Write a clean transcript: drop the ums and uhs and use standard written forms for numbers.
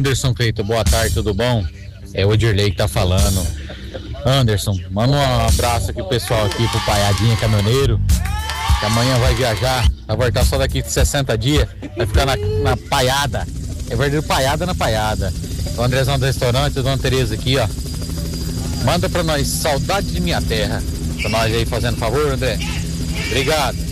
Anderson Cleito, boa tarde, tudo bom? É o Dirley que tá falando. Anderson, manda um abraço aqui pro pessoal aqui, pro Paiadinha Caminhoneiro, que amanhã vai viajar, vai voltar só daqui de 60 dias, vai ficar na Paiada. É verdadeiro Paiada na Paiada. O Andrezão do restaurante, a Dona Tereza aqui, ó. Manda pra nós, saudade de minha terra. Pra nós aí fazendo favor, André. Obrigado.